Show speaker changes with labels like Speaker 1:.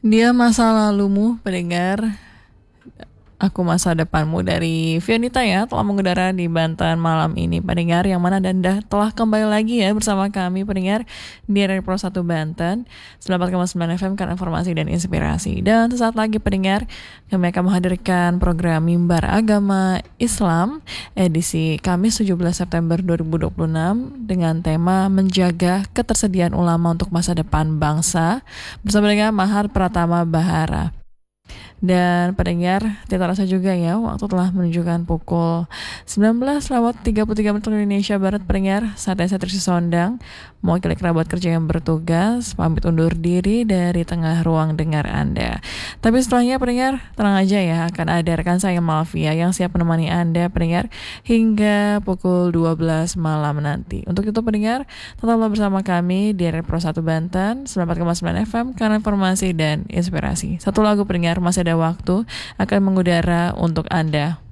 Speaker 1: Dia masa lalumu, pendengar. Aku masa depanmu dari Fionita ya, telah mengudara di Banten malam ini, pendengar, yang mana Danda telah kembali lagi ya bersama kami, pendengar, di Radio Pro 1 Banten 94,9 FM karena informasi dan inspirasi. Dan sesaat lagi, pendengar, kami akan menghadirkan program Mimbar Agama Islam edisi Kamis 17 September 2026 dengan tema menjaga ketersediaan ulama untuk masa depan bangsa bersama dengan Mahar Pratama Bahara. Dan pendengar, tidak rasa juga ya, waktu telah menunjukkan pukul 19:33 Indonesia Barat, pendengar. Saatnya saya Trisi Sondang, mewakili kerabat kerja yang bertugas, pamit undur diri dari tengah ruang dengar Anda. Tapi setelahnya, pendengar, tenang aja ya, akan ada rekan saya Malvia yang siap menemani Anda, pendengar, hingga pukul 12 malam nanti. Untuk itu, pendengar, tetaplah bersama kami di Pro 1 Banten 94,9 FM karena informasi dan inspirasi. Satu lagu, pendengar, masih ada waktu akan mengudara untuk Anda.